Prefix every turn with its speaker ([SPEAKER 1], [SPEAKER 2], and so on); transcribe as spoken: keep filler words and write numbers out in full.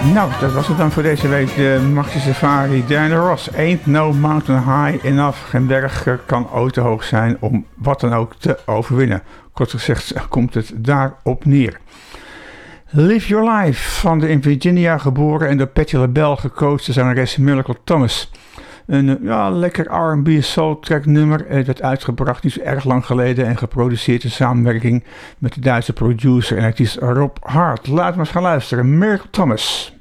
[SPEAKER 1] Nou, dat was het dan voor deze week. De Maxi Safari, Diana Ross. Ain't no mountain high enough. Geen berg kan ooit te hoog zijn om wat dan ook te overwinnen. Kort gezegd komt het daarop neer. Live Your Life van de in Virginia geboren en door Patti LaBelle gecoachte zangeres Miracle Thomas. Een ja, lekker R en B soul track nummer. Het werd uitgebracht niet zo erg lang geleden en geproduceerd in samenwerking met de Duitse producer en artiest Rob Hart. Laten we eens gaan luisteren. Miracle Thomas.